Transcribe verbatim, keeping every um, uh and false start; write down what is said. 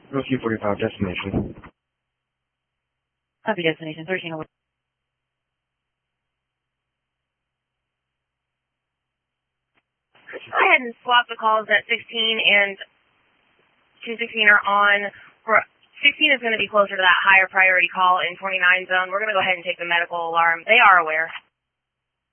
Rescue forty-five, destination. Copy destination, thirteen oh one. Go ahead and swap the calls at sixteen and two sixteen are on. For sixteen is going to be closer to that higher priority call in twenty-nine zone. We're going to go ahead and take the medical alarm. They are aware.